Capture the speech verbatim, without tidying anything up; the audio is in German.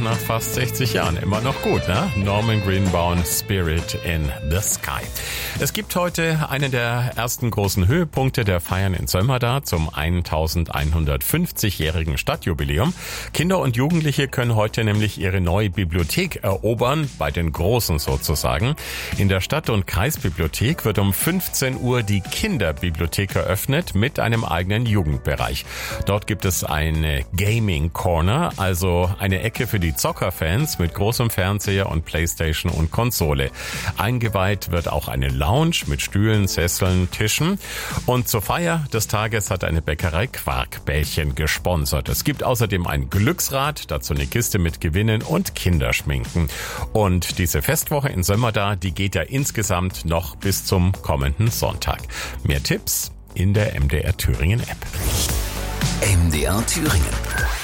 nach fast sechzig Jahren immer noch gut, ne? Norman Greenbaum, Spirit in the Sky. Es gibt heute einen der ersten großen Höhepunkte der Feiern in Sömmerda zum elfhundertfünfzig-jährigen Stadtjubiläum. Kinder und Jugendliche können heute nämlich ihre neue Bibliothek erobern, bei den Großen sozusagen. In der Stadt- und Kreisbibliothek wird um fünfzehn Uhr die Kinderbibliothek eröffnet mit einem eigenen Jugendbereich. Dort gibt es eine Gaming Corner, also eine Ecke für die Zockerfans mit großem Fernseher und Playstation und Konsole. Eingeweiht wird auch eine Lounge mit Stühlen, Sesseln, Tischen. Und zur Feier des Tages hat eine Bäckerei Quarkbällchen gesponsert. Es gibt außerdem ein Glücksrad, dazu eine Kiste mit Gewinnen und Kinderschminken. Und diese Festwoche in Sömmerda, die geht ja insgesamt noch bis zum kommenden Sonntag. Mehr Tipps in der M D R Thüringen App. M D R Thüringen.